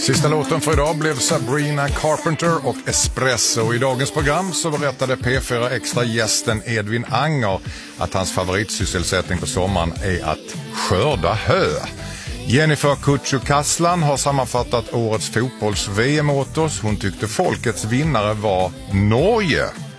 Sista låten för idag blev Sabrina Carpenter och Espresso. I dagens program så berättade P4 Extra gästen Edvin Anger att hans favoritsysselsättning på sommaren är att skörda hö. Jennifer Kutsu-Kasslan har sammanfattat årets fotbolls-VM åt oss. Hon tyckte folkets vinnare var Norge.